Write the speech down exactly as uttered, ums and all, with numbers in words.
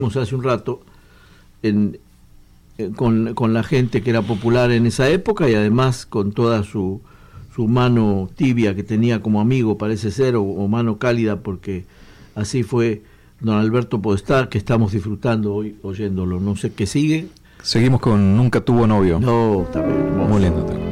hace un rato, en, eh, con, con la gente que era popular en esa época y además con toda su, su mano tibia que tenía como amigo, parece ser, o, o mano cálida, porque así fue don Alberto Podestá, que estamos disfrutando hoy oyéndolo. No sé qué sigue. Seguimos con Nunca tuvo novio. No, está bien. Muy lindo tema.